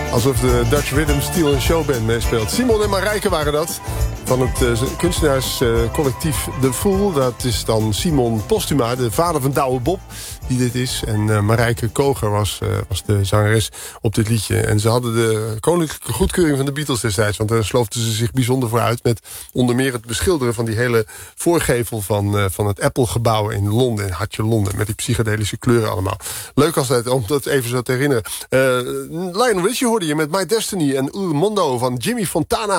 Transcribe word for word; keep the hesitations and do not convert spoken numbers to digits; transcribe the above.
Alsof de Dutch Rhythm Steel and Showband meespeelt. Simon en Marijke waren dat. Van het uh, kunstenaarscollectief uh, The Fool. Dat is dan Simon Postuma, de vader van Douwe Bob, die dit is. En uh, Marijke Koger was, uh, was de zangeres op dit liedje. En ze hadden de koninklijke goedkeuring van de Beatles destijds. Want daar sloofden ze zich bijzonder voor uit. Met onder meer het beschilderen van die hele voorgevel van, uh, van het Apple-gebouw in Londen. In Hartje Londen. Met die psychedelische kleuren allemaal. Leuk als dat, om dat even zo te herinneren. Uh, Lionel Richie hoorde je met My Destiny en Il Mondo van Jimmy Fontana.